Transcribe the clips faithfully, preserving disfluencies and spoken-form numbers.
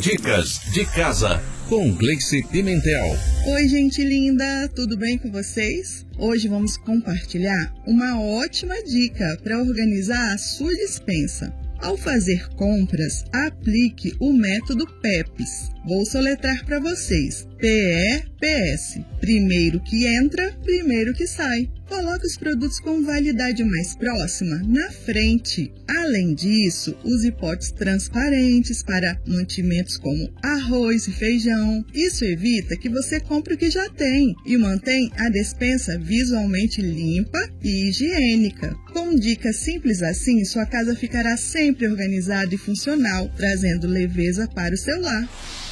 Dicas de Casa, com Gleice Pimentel. Oi, gente linda, tudo bem com vocês? Hoje vamos compartilhar uma ótima dica para organizar a sua despensa. Ao fazer compras, aplique o método PEPS. Vou soletrar para vocês. P E P S. Primeiro que entra, primeiro que sai. Coloque os produtos com validade mais próxima na frente. Além disso, use potes transparentes para mantimentos como arroz e feijão. Isso evita que você compre o que já tem e mantém a despensa visualmente limpa e higiênica. Com dicas simples assim, sua casa ficará sempre organizada e funcional, trazendo leveza para o seu lar.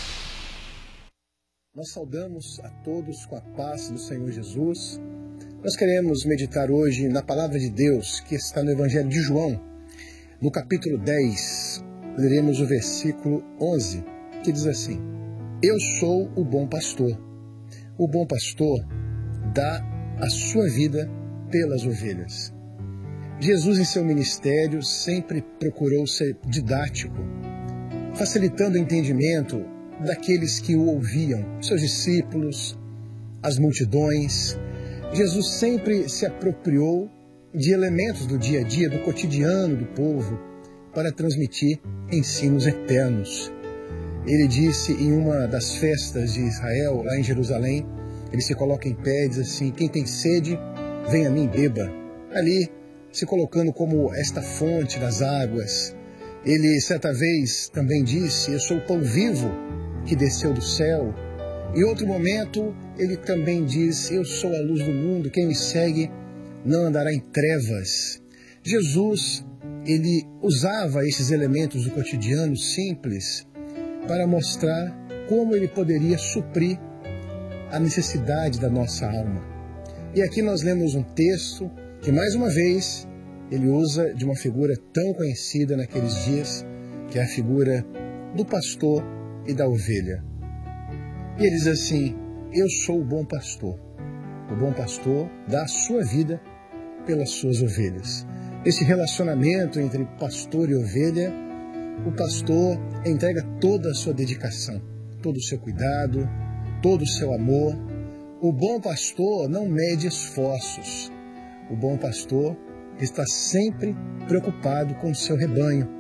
Nós saudamos a todos com a paz do Senhor Jesus. Nós queremos meditar hoje na palavra de Deus que está no Evangelho de João, no capítulo dez, leremos o versículo onze, que diz assim: Eu sou o bom pastor. O bom pastor dá a sua vida pelas ovelhas. Jesus, em seu ministério, sempre procurou ser didático, facilitando o entendimento daqueles que o ouviam, seus discípulos, as multidões. Jesus sempre se apropriou de elementos do dia a dia, do cotidiano do povo, para transmitir ensinos eternos. Ele disse em uma das festas de Israel, lá em Jerusalém, ele se coloca em pé e diz assim: quem tem sede, vem a mim, beba. Ali, se colocando como esta fonte das águas. Ele, certa vez, também disse: eu sou o pão vivo que desceu do céu. Em outro momento, ele também diz: eu sou a luz do mundo, quem me segue não andará em trevas. Jesus, ele usava esses elementos do cotidiano simples para mostrar como ele poderia suprir a necessidade da nossa alma. E aqui nós lemos um texto que, mais uma vez, ele usa de uma figura tão conhecida naqueles dias, que é a figura do pastor e da ovelha. E ele diz assim: eu sou o bom pastor. O bom pastor dá a sua vida pelas suas ovelhas. Esse relacionamento entre pastor e ovelha, o pastor entrega toda a sua dedicação, todo o seu cuidado, todo o seu amor. O bom pastor não mede esforços. O bom pastor está sempre preocupado com o seu rebanho.